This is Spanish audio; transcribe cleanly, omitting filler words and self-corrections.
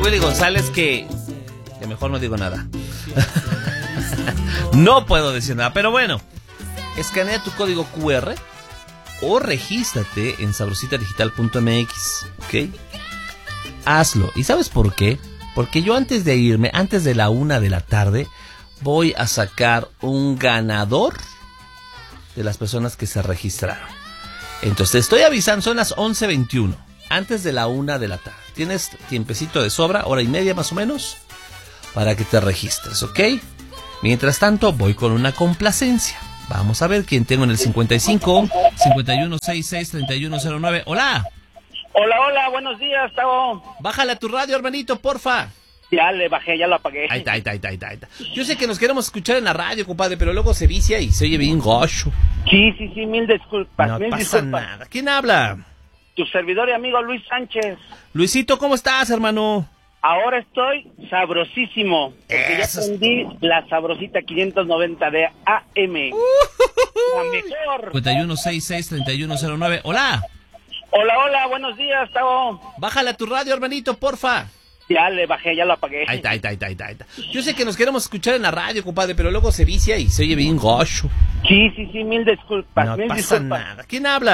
Willy González que mejor no digo nada. No puedo decir nada, pero bueno, escanea tu código QR o regístrate en sabrositadigital.mx, ¿ok? Hazlo. ¿Y sabes por qué? Porque yo antes de irme, antes de la 1 de la tarde, voy a sacar un ganador de las personas que se registraron. Entonces te estoy avisando, son las 11:21, antes de la 1 de la tarde. Tienes tiempecito de sobra, hora y media más o menos, para que te registres, ¿ok? Mientras tanto, voy con una complacencia. Vamos a ver quién tengo en el 55 5166 3109. ¡Hola! Hola, buenos días, Tavo. Bájale a tu radio, hermanito, porfa. Ya le bajé, ya lo apagué. Ahí está. Yo sé que nos queremos escuchar en la radio, compadre, pero luego se vicia y se oye bien gocho. Sí, mil disculpas. No mil pasa disculpas. nada. ¿Quién habla? Tu servidor y amigo Luis Sánchez. Luisito, ¿cómo estás, hermano? Ahora estoy sabrosísimo. Porque Eso ya aprendí la sabrosita 590 de AM. La mejor. 5166 3109. ¡Hola! Hola, buenos días, Tavo. Bájale a tu radio, hermanito, porfa. Ya le bajé, ya lo apagué. Ahí está. Yo sé que nos queremos escuchar en la radio, compadre, pero luego se vicia y se oye bien gocho. Sí, mil disculpas. No mil pasa disculpas. nada. ¿Quién habla?